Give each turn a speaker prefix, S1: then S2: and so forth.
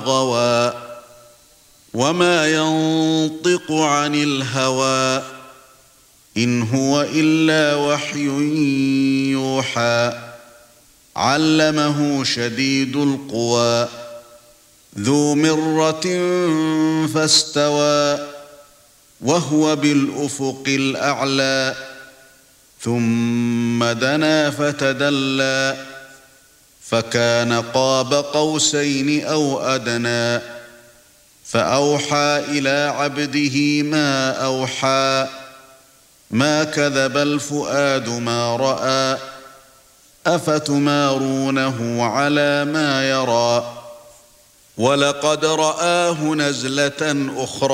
S1: غَوًى وَمَا يَنطِقُ عَنِ الْهَوَى إِنْ هُوَ إِلَّا وَحْيٌ يُوحَى عَلَّمَهُ شَدِيدُ الْقُوَى ذُو مِرَّةٍ فَاسْتَوَى وَهُوَ بِالْأُفُقِ الْأَعْلَى ثُمَّ دَنَا فَتَدَلَّى فَكَانَ قَابَ قَوْسَيْنِ أَوْ أَدْنَى فَأَوْحَى إِلَى عَبْدِهِ مَا أَوْحَى مَا كَذَبَ الْفُؤَادُ مَا رَأَى أَفَتُمَارُونَهُ عَلَى مَا يَرَى وَلَقَدْ رَآهُ نَزْلَةً أُخْرَى